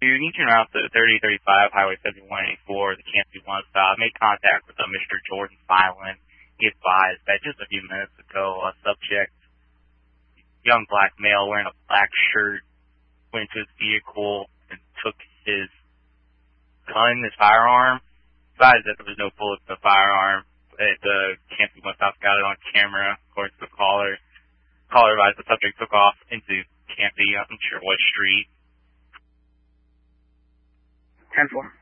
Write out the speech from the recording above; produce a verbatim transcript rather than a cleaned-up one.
Eastern Route to thirty thirty-five, Highway seventy-one eighty-four, the Campbell one stop. Made contact with uh, Mister Jordan Filan. He advised that just a few minutes ago, a subject, young black male wearing a black shirt, went to his vehicle and took his gun, his firearm. Advised that there was no bullet in the firearm. But the Campbell one stop got it on camera, according to the caller. Caller advised the subject took off into Campbell, I'm not sure what street. ten four.